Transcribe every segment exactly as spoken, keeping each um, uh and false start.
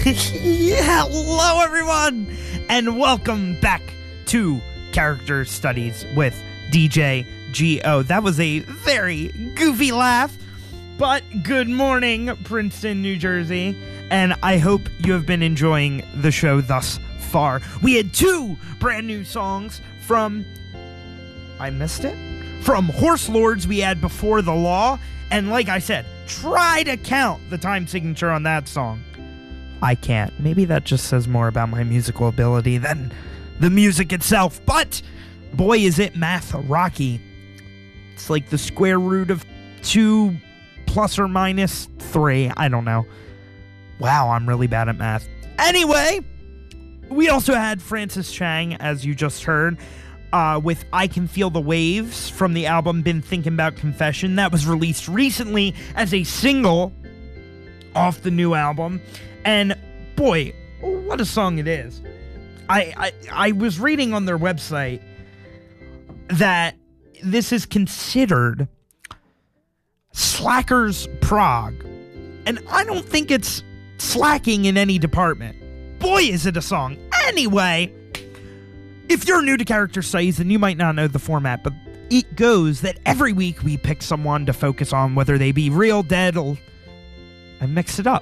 Hello, everyone, and welcome back to Character Studies with D J G O. That was a very goofy laugh, but good morning, Princeton, New Jersey, and I hope you have been enjoying the show thus far. We had two brand new songs from, I missed it, from Horse Lords. We had Before the Law, and like I said, try to count the time signature on that song. I can't. Maybe that just says more about my musical ability than the music itself. But, boy, is it math rocky. It's like the square root of two plus or minus three. I don't know. Wow, I'm really bad at math. Anyway, we also had Francis Chang, as you just heard, uh, with I Can Feel the Waves from the album Been Thinking About Confession. That was released recently as a single off the new album. And boy, what a song it is. I, I I was reading on their website that this is considered Slacker's prog. And I don't think it's slacking in any department. Boy, is it a song. Anyway, if you're new to Character Studies, then you might not know the format, but it goes that every week we pick someone to focus on, whether they be real, dead, or... I mixed it up.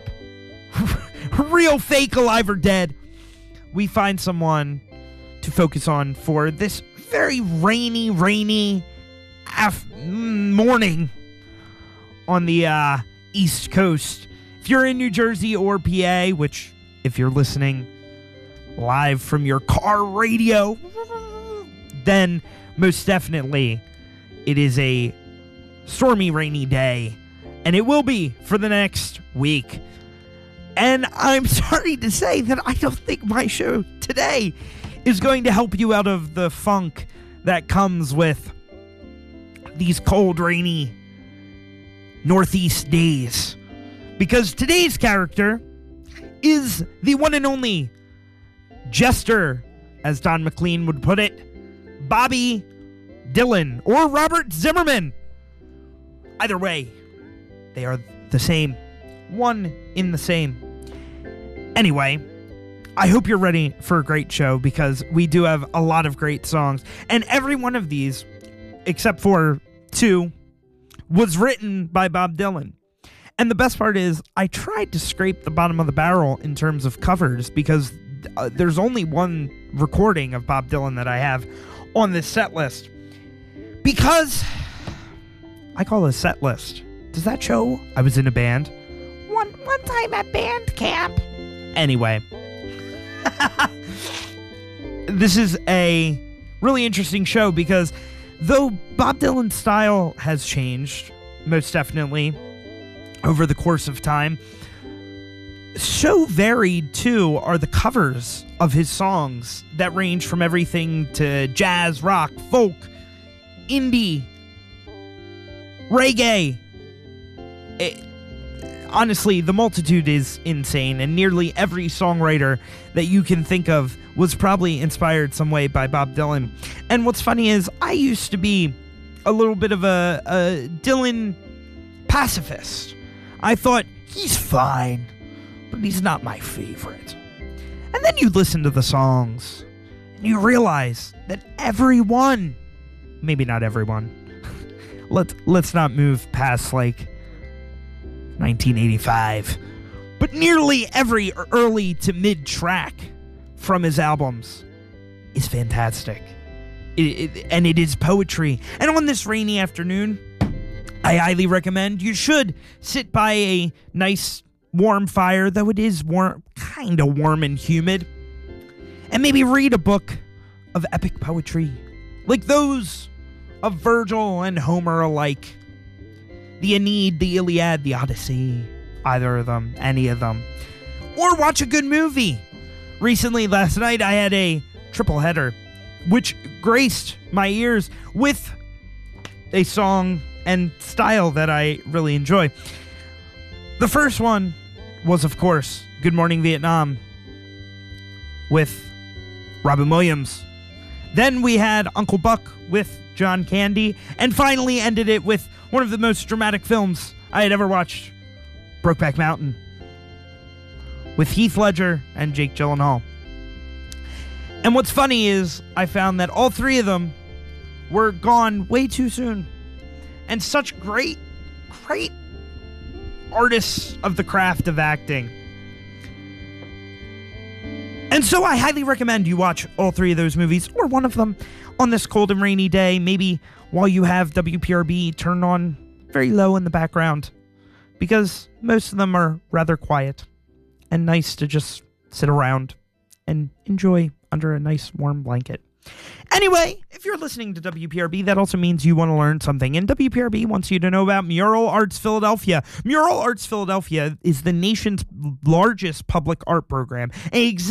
Real, fake, alive, or dead. We find someone to focus on for this very rainy, rainy af- morning on the uh, East Coast. If you're in New Jersey or P A, which if you're listening live from your car radio, then most definitely it is a stormy, rainy day. And it will be for the next week. And I'm sorry to say that I don't think my show today is going to help you out of the funk that comes with these cold, rainy Northeast days. Because today's character is the one and only Jester, as Don McLean would put it, Bobby Dylan, or Robert Zimmerman. Either way, they are the same. One in the same. Anyway, I hope you're ready for a great show because we do have a lot of great songs. And every one of these, except for two, was written by Bob Dylan. And the best part is, I tried to scrape the bottom of the barrel in terms of covers because uh, there's only one recording of Bob Dylan that I have on this set list. Because I call it a set list. Does that show I was in a band? One one time at band camp. Anyway. This is a really interesting show because though Bob Dylan's style has changed, most definitely, over the course of time, so varied, too, are the covers of his songs that range from everything to jazz, rock, folk, indie, reggae. It, honestly, the multitude is insane, and nearly every songwriter that you can think of was probably inspired some way by Bob Dylan. And what's funny is, I used to be a little bit of a, a Dylan pacifist. I thought, he's fine, but he's not my favorite. And then you listen to the songs, and you realize that everyone, maybe not everyone, let's, let's not move past, like, nineteen eighty-five, but nearly every early to mid track from his albums is fantastic. It, it, and it is poetry. And on this rainy afternoon, I highly recommend you should sit by a nice warm fire, though it is warm, kind of warm and humid, and maybe read a book of epic poetry, like those of Virgil and Homer alike. The Aeneid, the Iliad, the Odyssey, either of them, any of them. Or watch a good movie. Recently, last night, I had a triple header, which graced my ears with a song and style that I really enjoy. The first one was, of course, Good Morning Vietnam with Robin Williams. Then we had Uncle Buck with John Candy, and finally ended it with one of the most dramatic films I had ever watched, Brokeback Mountain. with Heath Ledger and Jake Gyllenhaal. And what's funny is I found that all three of them were gone way too soon. And such great, great artists of the craft of acting. And so I highly recommend you watch all three of those movies, or one of them, on this cold and rainy day, maybe while you have W P R B turned on very low in the background, because most of them are rather quiet and nice to just sit around and enjoy under a nice warm blanket. Anyway, if you're listening to W P R B, that also means you want to learn something. And W P R B wants you to know about Mural Arts Philadelphia. Mural Arts Philadelphia is the nation's largest public art program. A